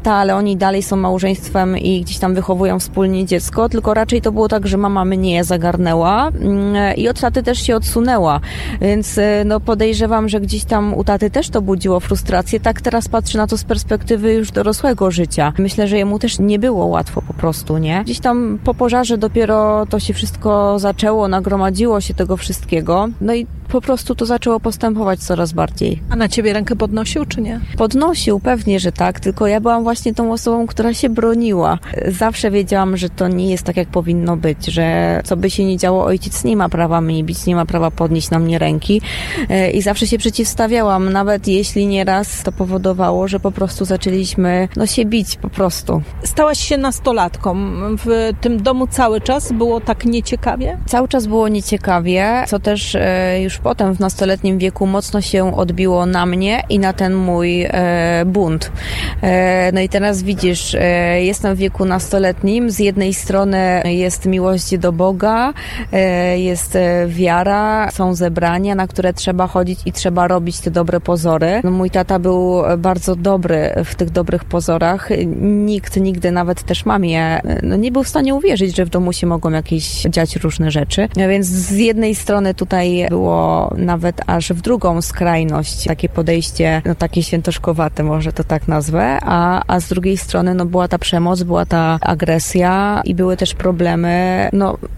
tata, ale oni dalej są małżeństwem i gdzieś tam wychowują wspólnie dziecko, tylko raczej to było tak, że mama mnie zagarnęła i od taty też się odsunęła, więc no podejrzewam, że gdzieś tam u taty też to budziło frustrację. Tak teraz patrzę na to z perspektywy już dorosłego życia. Myślę, że jemu też nie było łatwo po prostu, nie? Gdzieś tam po pożarze dopiero to się wszystko zaczęło, nagromadziło się tego wszystkiego, no i po prostu to zaczęło postępować coraz bardziej. A na ciebie rękę podnosił, czy nie? Podnosił, pewnie, że tak, tylko ja byłam właśnie tą osobą, która się broniła. Zawsze wiedziałam, że to nie jest tak, jak powinno być, że co by się nie działo, ojciec nie ma prawa mnie bić, nie ma prawa podnieść na mnie ręki i zawsze się przeciwstawiałam, nawet jeśli nieraz to powodowało, że po prostu zaczęliśmy się bić po prostu. Stałaś się nastolatką. W tym domu cały czas było tak nieciekawie? Cały czas było nieciekawie, co też już potem w nastoletnim wieku mocno się odbiło na mnie i na ten mój bunt. No i teraz widzisz, jestem w wieku nastoletnim, z jednej strony jest miłość do Boga, jest wiara, są zebrania, na które trzeba chodzić i trzeba robić te dobre pozory. No, mój tata był bardzo dobry w tych dobrych pozorach. Nikt nigdy, nawet też mamie, nie był w stanie uwierzyć, że w domu się mogą jakieś dziać różne rzeczy. Więc z jednej strony tutaj było nawet aż w drugą skrajność takie podejście, takie świętoszkowate, może to tak nazwę, a z drugiej strony była ta przemoc, była ta agresja i były też problemy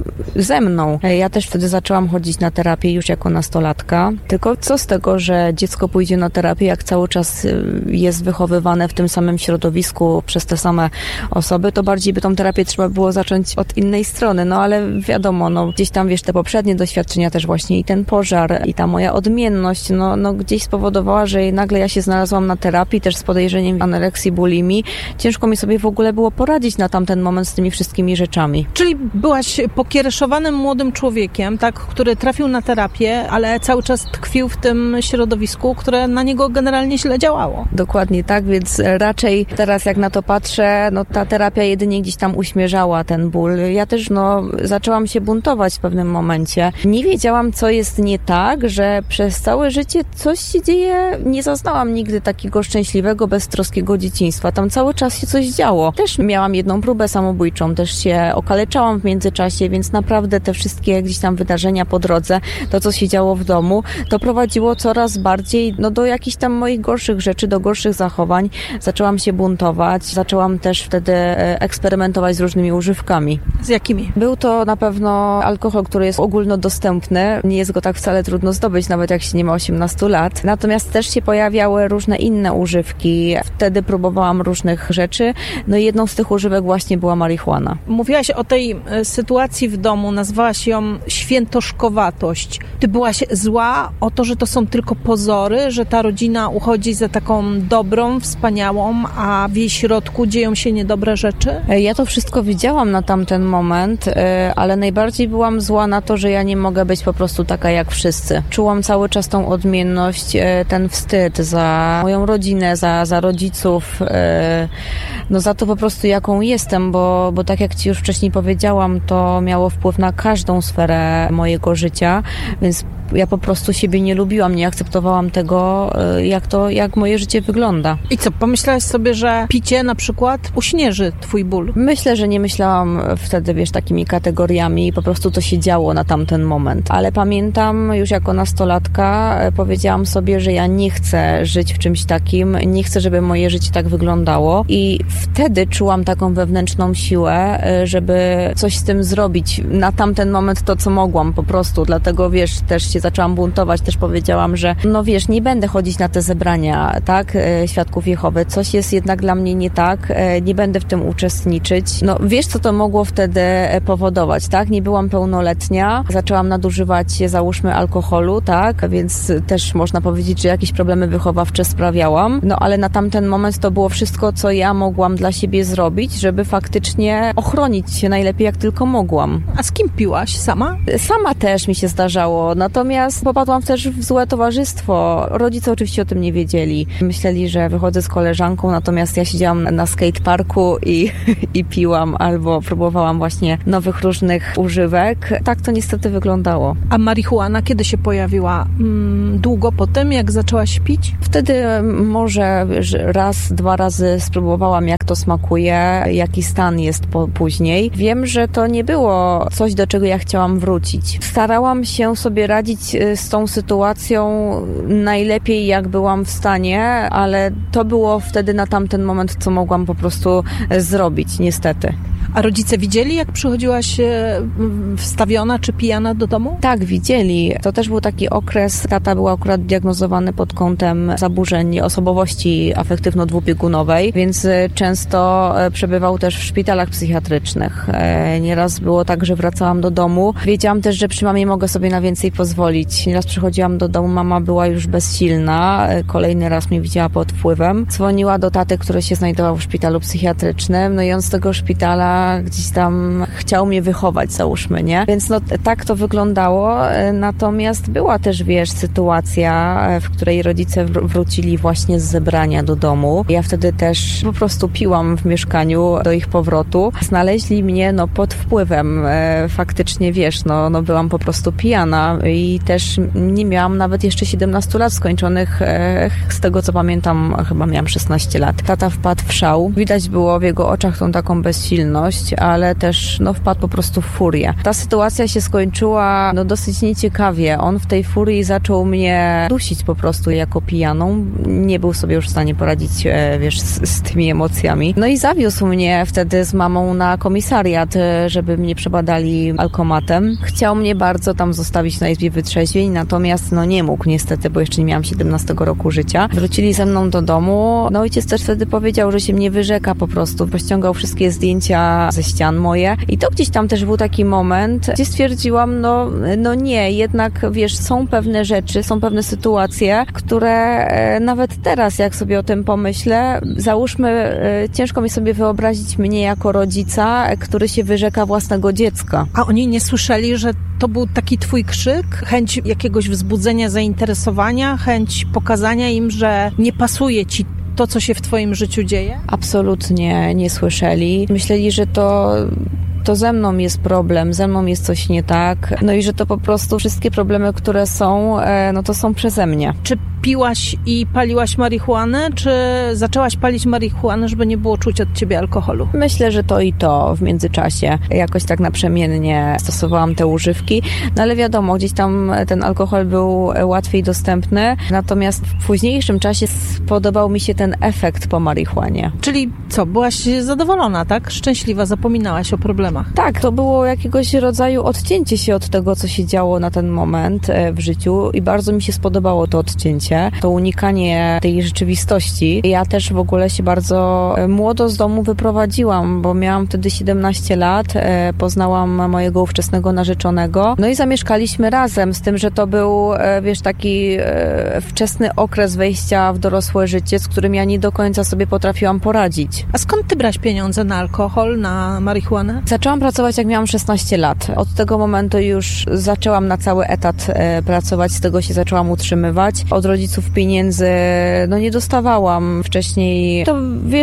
ze mną. Ja też wtedy zaczęłam chodzić na terapię już jako nastolatka. Tylko co z tego, że dziecko pójdzie na terapię, jak cały czas jest wychowywane w tym samym środowisku przez te same osoby, to bardziej by tą terapię trzeba było zacząć od innej strony. Ale wiadomo, gdzieś tam te poprzednie doświadczenia też właśnie i ten pożar i ta moja odmienność, gdzieś spowodowała, że nagle ja się znalazłam na terapii też z podejrzeniem anoreksji, bulimii. Ciężko mi sobie w ogóle było poradzić na tamten moment z tymi wszystkimi rzeczami. Czyli byłaś pokiereszowanym młodym człowiekiem, który trafił na terapię, ale cały czas tkwił w tym środowisku, które na niego generalnie źle działało. Dokładnie tak, więc raczej teraz jak na to patrzę, ta terapia jedynie gdzieś tam uśmierzała ten ból. Ja też zaczęłam się buntować w pewnym momencie. Nie wiedziałam, co jest nie tak, że przez całe życie coś się dzieje. Nie zaznałam nigdy takiego szczęśliwego, beztroskiego dzieciństwa. Tam cały czas się coś działo. Też miałam jedną próbę samobójczą, też się okaleczałam w międzyczasie, więc naprawdę te wszystkie gdzieś tam wydarzenia po drodze, to co się działo w domu, to prowadziło coraz bardziej do jakichś tam moich gorszych rzeczy, do gorszych zachowań. Zaczęłam się buntować, zaczęłam też wtedy eksperymentować z różnymi używkami. Z jakimi? Był to na pewno alkohol, który jest ogólnodostępny. Nie jest go tak wcale trudno zdobyć, nawet jak się nie ma 18 lat. Natomiast też się pojawiały różne inne używki. Wtedy próbowałam różnych rzeczy. I jedną z tych używek właśnie była marihuana. Mówiłaś o tej sytuacji w domu, nazwałaś ją świętoszkowatość. Ty byłaś zła o to, że to są tylko pozory, że ta rodzina uchodzi za taką dobrą, wspaniałą, a w jej środku dzieją się niedobre rzeczy? Ja to wszystko widziałam na tamten moment, ale najbardziej byłam zła na to, że ja nie mogę być po prostu taka jak wszyscy. Czułam cały czas tą odmienność, ten wstyd za moją rodzinę, za rodziców, za to po prostu jaką jestem, bo tak jak Ci już wcześniej powiedziałam, to miało wpływ na każdą sferę mojego życia, więc ja po prostu siebie nie lubiłam, nie akceptowałam tego, jak moje życie wygląda. I co, pomyślałaś sobie, że picie na przykład uśnieży twój ból? Myślę, że nie myślałam wtedy, takimi kategoriami, po prostu to się działo na tamten moment. Ale pamiętam, już jako nastolatka powiedziałam sobie, że ja nie chcę żyć w czymś takim, nie chcę, żeby moje życie tak wyglądało i wtedy czułam taką wewnętrzną siłę, żeby coś z tym zrobić. Na tamten moment to, co mogłam po prostu, dlatego też się zaczęłam buntować, też powiedziałam, że nie będę chodzić na te zebrania, tak, Świadków Jehowy, coś jest jednak dla mnie nie tak, nie będę w tym uczestniczyć. Co to mogło wtedy powodować, tak, nie byłam pełnoletnia, zaczęłam nadużywać, załóżmy, alkoholu, tak, więc też można powiedzieć, że jakieś problemy wychowawcze sprawiałam, ale na tamten moment to było wszystko, co ja mogłam dla siebie zrobić, żeby faktycznie ochronić się najlepiej, jak tylko mogłam. A z kim piłaś? Sama? Sama też mi się zdarzało, natomiast Natomiast popadłam też w złe towarzystwo. Rodzice oczywiście o tym nie wiedzieli. Myśleli, że wychodzę z koleżanką, natomiast ja siedziałam na skateparku i piłam albo próbowałam właśnie nowych różnych używek. Tak to niestety wyglądało. A marihuana kiedy się pojawiła? Długo po tym, jak zaczęłaś pić? Wtedy może raz, 2 razy spróbowałam, jak to smakuje, jaki stan jest później. Wiem, że to nie było coś, do czego ja chciałam wrócić. Starałam się sobie radzić z tą sytuacją najlepiej, jak byłam w stanie, ale to było wtedy na tamten moment, co mogłam po prostu zrobić, niestety. A rodzice widzieli, jak przychodziłaś wstawiona czy pijana do domu? Tak, widzieli. To też był taki okres, tata był akurat diagnozowany pod kątem zaburzeń osobowości afektywno-dwubiegunowej, więc często przebywał też w szpitalach psychiatrycznych. Nieraz było tak, że wracałam do domu. Wiedziałam też, że przy mamie mogę sobie na więcej pozwolić. Nieraz przychodziłam do domu, mama była już bezsilna. Kolejny raz mnie widziała pod wpływem. Dzwoniła do taty, który się znajdował w szpitalu psychiatrycznym. No i on z tego szpitala gdzieś tam chciał mnie wychować, załóżmy, nie? Więc no tak to wyglądało. Natomiast była też, sytuacja, w której rodzice wrócili właśnie z zebrania do domu. Ja wtedy też po prostu piłam w mieszkaniu do ich powrotu. Znaleźli mnie, pod wpływem. Faktycznie, byłam po prostu pijana i też nie miałam nawet jeszcze 17 lat skończonych. Z tego, co pamiętam, chyba miałam 16 lat. Tata wpadł w szał. Widać było w jego oczach tą taką bezsilność, ale też wpadł po prostu w furię. Ta sytuacja się skończyła dosyć nieciekawie. On w tej furii zaczął mnie dusić po prostu jako pijaną. Nie był sobie już w stanie poradzić, z tymi emocjami. No i zawiózł mnie wtedy z mamą na komisariat, żeby mnie przebadali alkomatem. Chciał mnie bardzo tam zostawić na izbie wytrzeźwień, natomiast nie mógł niestety, bo jeszcze nie miałam 17 roku życia. Wrócili ze mną do domu. Ojciec też wtedy powiedział, że się mnie wyrzeka po prostu. Pościągał wszystkie zdjęcia ze ścian moje. I to gdzieś tam też był taki moment, gdzie stwierdziłam, nie, jednak są pewne rzeczy, są pewne sytuacje, które nawet teraz, jak sobie o tym pomyślę, załóżmy, ciężko mi sobie wyobrazić mnie jako rodzica, który się wyrzeka własnego dziecka. A oni nie słyszeli, że to był taki twój krzyk? Chęć jakiegoś wzbudzenia, zainteresowania? Chęć pokazania im, że nie pasuje ci to, co się w twoim życiu dzieje? Absolutnie nie słyszeli. Myśleli, że to ze mną jest problem, ze mną jest coś nie tak. I że to po prostu wszystkie problemy, które są, to są przeze mnie. Czy piłaś i paliłaś marihuanę, czy zaczęłaś palić marihuanę, żeby nie było czuć od ciebie alkoholu? Myślę, że to i to w międzyczasie. Jakoś tak naprzemiennie stosowałam te używki, ale wiadomo, gdzieś tam ten alkohol był łatwiej dostępny, natomiast w późniejszym czasie spodobał mi się ten efekt po marihuanie. Czyli co, byłaś zadowolona, tak? Szczęśliwa, zapominałaś o problemach. Tak, to było jakiegoś rodzaju odcięcie się od tego, co się działo na ten moment w życiu i bardzo mi się spodobało to odcięcie, to unikanie tej rzeczywistości. Ja też w ogóle się bardzo młodo z domu wyprowadziłam, bo miałam wtedy 17 lat, poznałam mojego ówczesnego narzeczonego, i zamieszkaliśmy razem, z tym, że to był, taki wczesny okres wejścia w dorosłe życie, z którym ja nie do końca sobie potrafiłam poradzić. A skąd ty brałaś pieniądze na alkohol, na marihuanę? Zaczęłam pracować, jak miałam 16 lat. Od tego momentu już zaczęłam na cały etat pracować, z tego się zaczęłam utrzymywać. Od rodziców pieniędzy, nie dostawałam wcześniej. To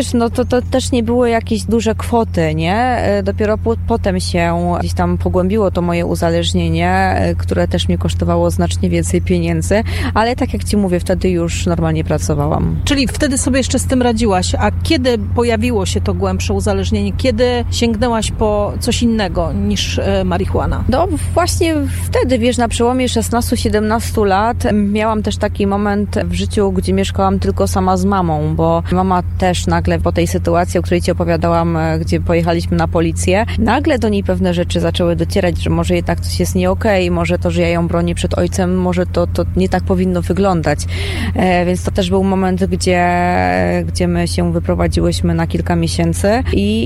to też nie były jakieś duże kwoty, nie? Dopiero potem się gdzieś tam pogłębiło to moje uzależnienie, które też mnie kosztowało znacznie więcej pieniędzy, ale tak jak ci mówię, wtedy już normalnie pracowałam. Czyli wtedy sobie jeszcze z tym radziłaś, a kiedy pojawiło się to głębsze uzależnienie? Kiedy sięgnęłaś po coś innego niż marihuana? Właśnie wtedy, na przełomie 16-17 lat miałam też taki moment w życiu, gdzie mieszkałam tylko sama z mamą, bo mama też nagle po tej sytuacji, o której ci opowiadałam, gdzie pojechaliśmy na policję, nagle do niej pewne rzeczy zaczęły docierać, że może jednak coś jest nie okej, może to, że ja ją bronię przed ojcem, może to nie tak powinno wyglądać. Więc to też był moment, gdzie my się wyprowadziłyśmy na kilka miesięcy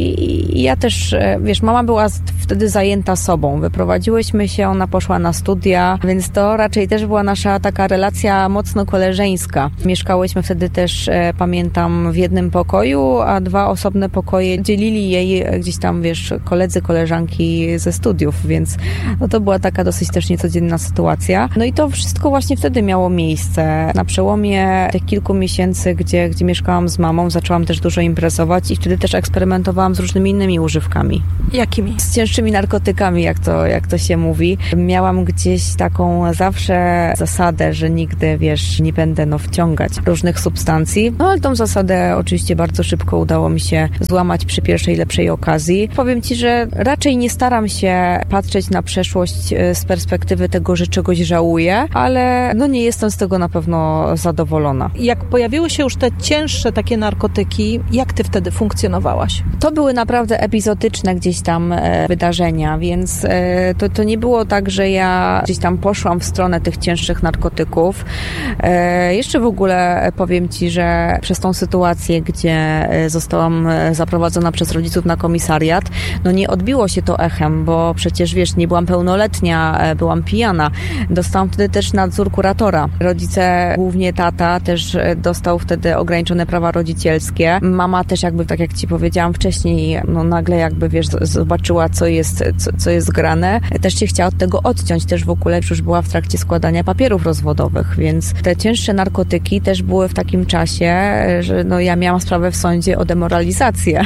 i ja też, mama była wtedy zajęta sobą. Wyprowadziłyśmy się, ona poszła na studia, więc to raczej też była nasza taka relacja mocno koleżeńska. Mieszkałyśmy wtedy też, pamiętam, w jednym pokoju, a 2 osobne pokoje dzielili jej gdzieś tam, koledzy, koleżanki ze studiów, więc to była taka dosyć też niecodzienna sytuacja. No i to wszystko właśnie wtedy miało miejsce. Na przełomie tych kilku miesięcy, gdzie mieszkałam z mamą, zaczęłam też dużo imprezować i wtedy też eksperymentowałam z różnymi innymi używkami. Jakimi? Z cięższymi narkotykami, jak to się mówi. Miałam gdzieś taką zawsze zasadę, że nigdy, nie będę wciągać różnych substancji. No ale tą zasadę oczywiście bardzo szybko udało mi się złamać przy pierwszej lepszej okazji. Powiem Ci, że raczej nie staram się patrzeć na przeszłość z perspektywy tego, że czegoś żałuję, ale nie jestem z tego na pewno zadowolona. Jak pojawiły się już te cięższe takie narkotyki, jak Ty wtedy funkcjonowałaś? To były naprawdę epizodyczne gdzieś tam wydarzenia, więc to nie było tak, że ja gdzieś tam poszłam w stronę tych cięższych narkotyków. Jeszcze w ogóle powiem Ci, że przez tą sytuację, gdzie zostałam zaprowadzona przez rodziców na komisariat, nie odbiło się to echem, bo przecież nie byłam pełnoletnia, byłam pijana. Dostałam wtedy też nadzór kuratora. Rodzice, głównie tata, też dostał wtedy ograniczone prawa rodzicielskie. Mama też tak jak Ci powiedziałam wcześniej, nagle zobaczyła, co jest grane. Też się chciała od tego odciąć. Też w ogóle już była w trakcie składania papierów rozwodowych, więc te cięższe narkotyki też były w takim czasie, że ja miałam sprawę w sądzie o demoralizację.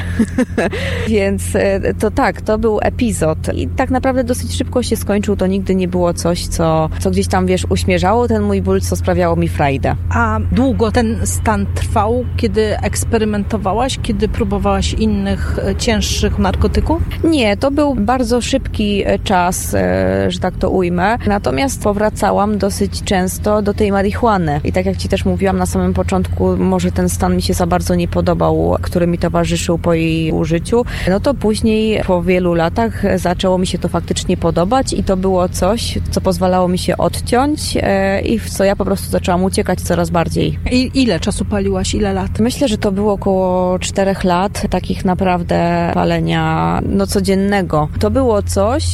Więc to był epizod. I tak naprawdę dosyć szybko się skończył. To nigdy nie było coś, co gdzieś tam, uśmierzało ten mój ból, co sprawiało mi frajdę. A długo ten stan trwał, kiedy eksperymentowałaś, kiedy próbowałaś innych cięższych narkotyków? Nie, to był bardzo szybki czas, że tak to ujmę. Natomiast powracałam dosyć często do tej marihuany. I tak jak Ci też mówiłam na samym początku, może ten stan mi się za bardzo nie podobał, który mi towarzyszył po jej użyciu. To później, po wielu latach, zaczęło mi się to faktycznie podobać i to było coś, co pozwalało mi się odciąć i w co ja po prostu zaczęłam uciekać coraz bardziej. I ile czasu paliłaś? Ile lat? Myślę, że to było około 4 lat takich naprawdę palenia codziennego. To było coś,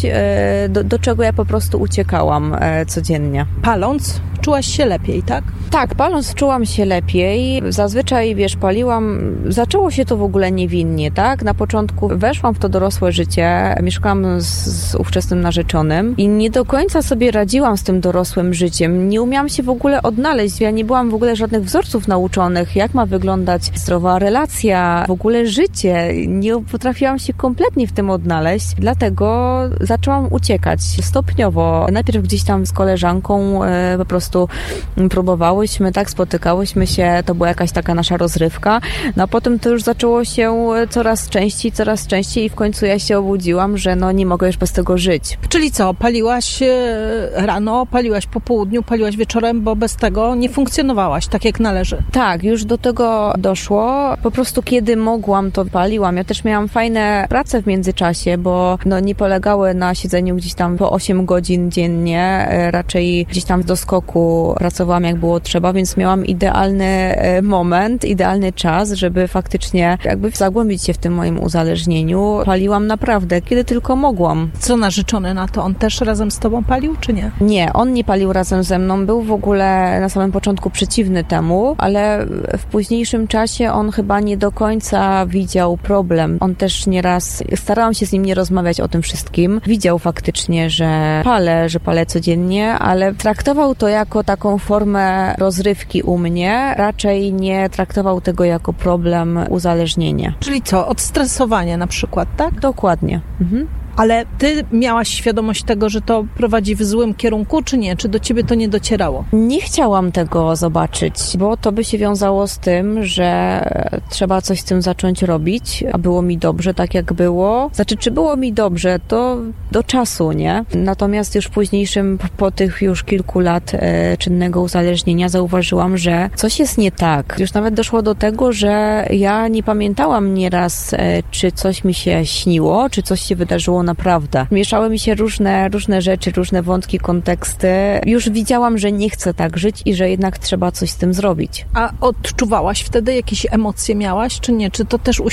do czego ja po prostu uciekałam codziennie. Paląc, czułaś się lepiej, tak? Tak, paląc czułam się lepiej. Zazwyczaj, paliłam, zaczęło się to w ogóle niewinnie, tak? Na początku weszłam w to dorosłe życie, mieszkałam z ówczesnym narzeczonym i nie do końca sobie radziłam z tym dorosłym życiem. Nie umiałam się w ogóle odnaleźć. Ja nie byłam w ogóle żadnych wzorców nauczonych, jak ma wyglądać zdrowa relacja, w ogóle życie. Nie potrafiłam się kompletnie w tym odnaleźć, dlatego zaczęłam uciekać stopniowo. Najpierw gdzieś tam z koleżanką po prostu próbowałyśmy, tak, spotykałyśmy się, to była jakaś taka nasza rozrywka, a potem to już zaczęło się coraz częściej i w końcu ja się obudziłam, że nie mogę już bez tego żyć. Czyli co, paliłaś rano, paliłaś po południu, paliłaś wieczorem, bo bez tego nie funkcjonowałaś tak jak należy. Tak, już do tego doszło. Po prostu kiedy mogłam, to paliłam. Ja też miałam fajne prace w międzyczasie, bo nie polegały na siedzeniu gdzieś tam po 8 godzin dziennie, raczej gdzieś tam w doskoku pracowałam jak było trzeba, więc miałam idealny moment, idealny czas, żeby faktycznie zagłębić się w tym moim uzależnieniu. Paliłam naprawdę, kiedy tylko mogłam. Co narzeczony na to? On też razem z Tobą palił, czy nie? Nie, on nie palił razem ze mną. Był w ogóle na samym początku przeciwny temu, ale w późniejszym czasie on chyba nie do końca widział problem. On też nieraz, starałam się z nim nie rozmawiać o tym wszystkim. Widział faktycznie, że palę codziennie, ale traktował to jako taką formę rozrywki u mnie. Raczej nie traktował tego jako problem uzależnienia. Czyli co? Odstresowanie na przykład, tak? Dokładnie. Ale Ty miałaś świadomość tego, że to prowadzi w złym kierunku, czy nie? Czy do Ciebie to nie docierało? Nie chciałam tego zobaczyć, bo to by się wiązało z tym, że trzeba coś z tym zacząć robić, a było mi dobrze tak jak było. Czy było mi dobrze, to do czasu, nie? Natomiast już w późniejszym, po tych już kilku lat czynnego uzależnienia zauważyłam, że coś jest nie tak. Już nawet doszło do tego, że ja nie pamiętałam nieraz, czy coś mi się śniło, czy coś się wydarzyło naprawdę. Mieszały mi się różne rzeczy, różne wątki, konteksty. Już widziałam, że nie chcę tak żyć i że jednak trzeba coś z tym zrobić. A odczuwałaś wtedy? Jakieś emocje miałaś, czy nie? Czy to też